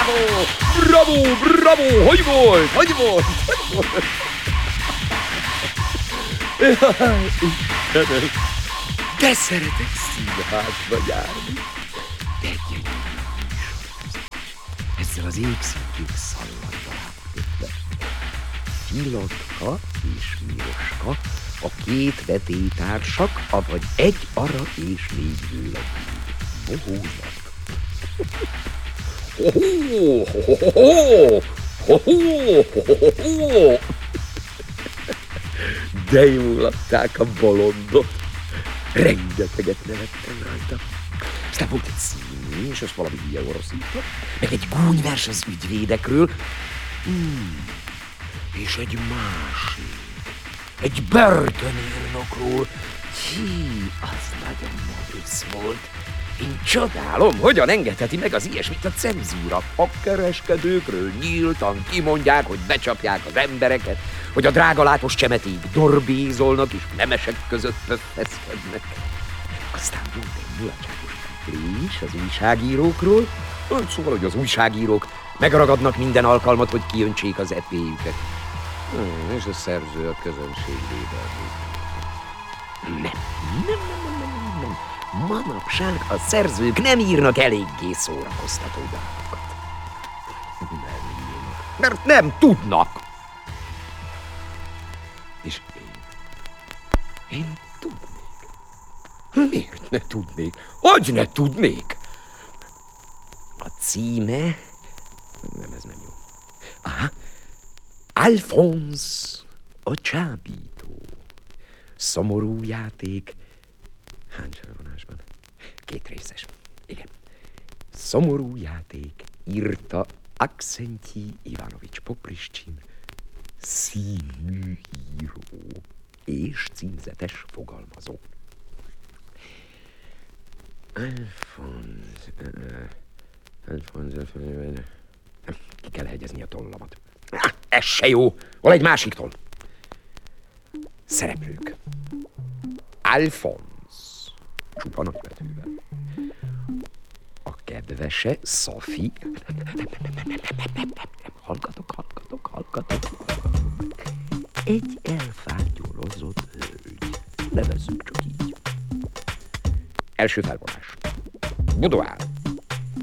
Bravo, bravo! Hogy volt? Hogy volt? Hogy volt? Jaj, Istenem! De szeretek színházba járni. De gyönyörű műsor. Ezzel az égszintjük szalladtal átkötve. Filotka és Miroska, a két vetélytársak, avagy egy ara és négy vőlegény. Bohóznak. De jól adták a bolondot. Rengeteget nevettem rajta. Aztán volt egy színű, és azt valami hülye oroszított, meg egy gúnyvers az ügyvédekről, és egy másik, egy börtönírnokról. Hí, az nagyon modus volt. Én csodálom, hogyan engedheti meg az ilyesmit a cenzúra. A kereskedőkről nyíltan kimondják, hogy becsapják az embereket, hogy a drágalátos csemeték dorbézolnak és nemesek között pöffeszkednek. Aztán volt egy mulatságos kuplés az újságírókról, szóval, hogy az újságírók megragadnak minden alkalmat, hogy kiöntsék az epéjüket. És a szerző a közönség védelmét. Nem. Manapság a szerzők nem írnak eléggé szórakoztató darabokat. Nem írnak, mert nem tudnak. És én tudnék. Miért ne tudnék? Hogy ne tudnék? A címe... Nem, ez nem jó. Aha. Alphonse a csábító. Szomorú játék. Hány sarvonásban? 2 részes. Igen. Szomorú játék, írta Akszentyi Ivanovics Popriscsin, színű író és címzetes fogalmazó. Alphonse, ki kell hegyezni a tollamat. Ez se jó! Hol egy másik toll? Szereplők. Alphonse. Csupa nagybetűvel. A kedvese Sophie. Hallgatok. Egy elfátyolozott hölgy. Nevezzük csak így. Első felvonás. Budoár.